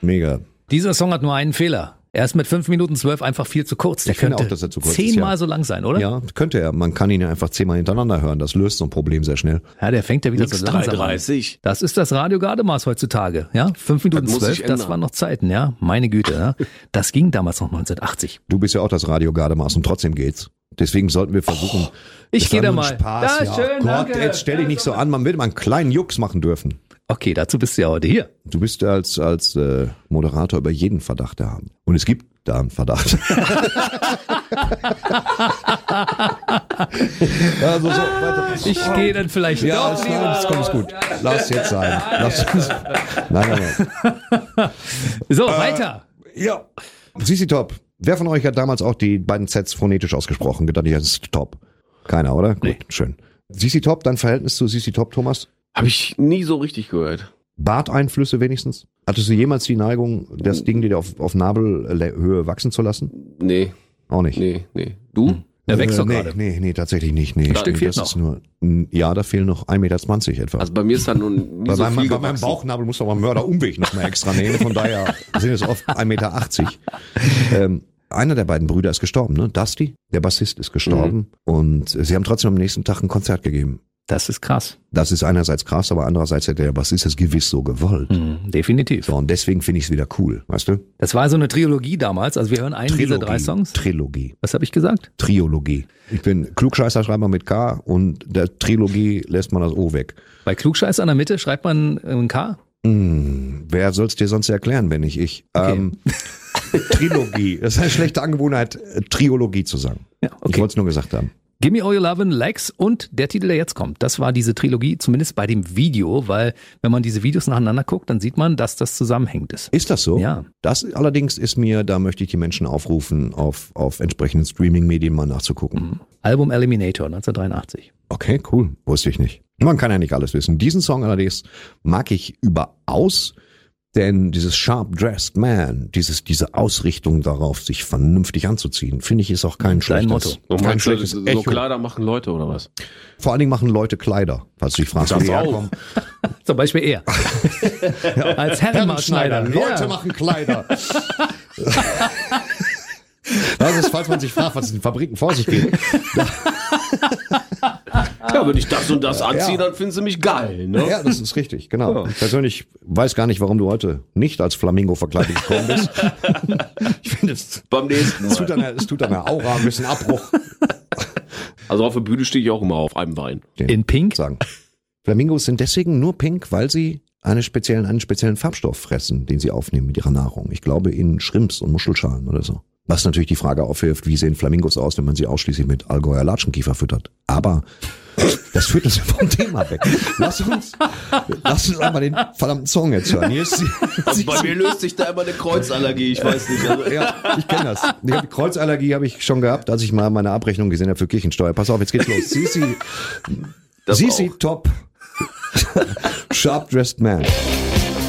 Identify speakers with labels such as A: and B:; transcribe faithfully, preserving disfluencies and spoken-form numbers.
A: Mega.
B: Dieser Song hat nur einen Fehler. Er ist mit fünf Minuten zwölf einfach viel zu kurz. Der
A: Ich finde
B: könnte
A: auch, dass er zu kurz ist,
B: zehnmal
A: ja.
B: so lang sein, oder?
A: Ja, könnte er. Man kann ihn ja einfach zehnmal hintereinander hören. Das löst so ein Problem sehr schnell.
B: Ja, der fängt ja wieder
C: Nix
B: so langsam
C: drei
B: an.
C: dreißig.
B: Das ist das Radio Gardemaß heutzutage. Ja, fünf Minuten
C: Das muss
B: zwölf,
C: sich
B: das
C: ändern.
B: waren noch Zeiten, ja. Meine Güte, ja. Das ging damals noch neunzehnhundertachtzig.
A: Du bist ja auch das Radio Gardemaß und trotzdem geht's. Deswegen sollten wir versuchen.
B: Oh, ich
A: das
B: geh
A: war
B: da
A: nur ein
B: mal.
A: Spaß.
B: Ja,
A: Ja,
B: schön,
A: Gott,
B: danke.
A: jetzt stell dich nicht so an. Man will mal einen kleinen Jux machen dürfen.
B: Okay, dazu bist du ja heute hier.
A: Du bist als, als äh, Moderator über jeden Verdacht haben. Und es gibt da einen Verdacht. also so, weiter.
B: Ich gehe dann vielleicht
A: Ja,
B: doch
A: das,
B: lieber
A: das kommt
B: raus.
A: gut. Lass jetzt sein. Lass uns. Nein, nein, nein.
B: So, weiter.
A: Ja. C C Top. Wer von euch hat damals auch die beiden Sets phonetisch ausgesprochen? Gedacht, das ist Top. Keiner, oder?
B: Nee.
A: Gut, schön. C C Top, dein Verhältnis zu C C Top, Thomas?
C: Habe ich nie so richtig gehört.
A: Barteinflüsse wenigstens? Hattest du jemals die Neigung, das Ding dir auf, auf Nabelhöhe wachsen zu lassen?
C: Nee,
A: Auch nicht.
C: nee, nee. Du?
B: Der wächst doch
A: nee,
B: gerade.
A: nee, nee, tatsächlich nicht. Nee,
C: Da
A: stimmt,
B: fehlt
A: das
B: noch.
A: ist nur, n- ja, da fehlen noch ein Meter zwanzig etwa.
C: Also bei mir ist da nun nie
A: bei
C: so
A: meinem,
C: viel
A: bei meinem
C: gewachsen.
A: Bauchnabel muss aber ein Mörderumweg noch mal extra nehmen, von daher sind es oft ein Meter achtzig. Ähm, einer der beiden Brüder ist gestorben, ne? Dusty, der Bassist, ist gestorben und sie haben trotzdem am nächsten Tag ein Konzert gegeben.
B: Das ist krass.
A: Das ist einerseits krass, aber andererseits hätte der Bassist es gewiss so gewollt.
B: Mhm, definitiv.
A: So, und deswegen finde ich es wieder cool, weißt du?
B: Das war so eine Trilogie damals. Also wir hören einen dieser drei Songs.
A: Trilogie.
B: Was habe ich gesagt?
A: Triologie. Ich bin Klugscheißer, schreibt man mit K und der Trilogie lässt man das O weg.
B: Bei Klugscheiß an der Mitte schreibt man ein K.
A: Hm, wer soll's dir sonst erklären, wenn nicht ich?
B: Okay.
A: Ähm, Trilogie. Das ist eine schlechte Angewohnheit, äh, Triologie zu sagen.
B: Ja,
A: Ich
B: okay.
A: wollte es nur gesagt haben.
B: Give Me All Your Lovin', Legs und der Titel, der jetzt kommt. Das war diese Trilogie, zumindest bei dem Video, weil wenn man diese Videos nacheinander guckt, dann sieht man, dass das zusammenhängend ist.
A: Ist das so?
B: Ja.
A: Das allerdings ist mir, da möchte ich die Menschen aufrufen, auf, auf entsprechenden Streaming-Medien mal nachzugucken.
B: Album Eliminator neunzehnhundertdreiundachtzig.
A: Okay, cool. Wusste ich nicht. Man kann ja nicht alles wissen. Diesen Song allerdings mag ich überaus, denn dieses Sharp Dressed Man, dieses, diese Ausrichtung darauf, sich vernünftig anzuziehen, finde ich, ist auch kein
B: Dein
A: schlechtes,
B: Motto.
C: So
A: kein
C: meinst du,
A: schlechtes
C: so
A: Echo.
C: Kleider machen Leute oder was?
A: Vor allen Dingen machen Leute Kleider, falls du dich fragst, wo
C: Das
A: die
C: auch.
A: herkommen.
B: Zum Beispiel er. Als Herrenmaßschneider.
A: Leute
B: Ja.
A: machen Kleider. Das ist, falls man sich fragt, was in den Fabriken vor sich geht.
C: Ja, wenn ich das und das anziehe,
A: Ja.
C: dann finden sie mich geil, ne?
A: Ja, das ist richtig, genau. Ich persönlich weiß gar nicht, warum du heute nicht als Flamingo verkleidet gekommen bist. Ich finde, es,
C: Beim nächsten
A: es, tut
C: Mal.
A: deiner, es tut deiner Aura ein bisschen Abbruch.
C: Also auf der Bühne stehe ich auch immer auf einem Bein.
B: In Pink.
A: Sagen. Flamingos sind deswegen nur pink, weil sie eine speziellen, einen speziellen Farbstoff fressen, den sie aufnehmen mit ihrer Nahrung. Ich glaube in Shrimps und Muschelschalen oder so. Was natürlich die Frage aufwirft, wie sehen Flamingos aus, wenn man sie ausschließlich mit Allgäuer Latschenkiefer füttert. Aber das führt uns vom Thema weg. Lass uns, lass uns einmal den verdammten Song jetzt hören. Hier ist sie,
C: Also bei mir löst sich da immer eine Kreuzallergie, ich weiß nicht. Also
A: ja, ich kenne das. Die hab- Kreuzallergie habe ich schon gehabt, als ich mal meine Abrechnung gesehen habe für Kirchensteuer. Pass auf, jetzt geht's los. Sisi,
C: Das
A: Sisi
C: auch.
A: Top. Sharp Dressed Man.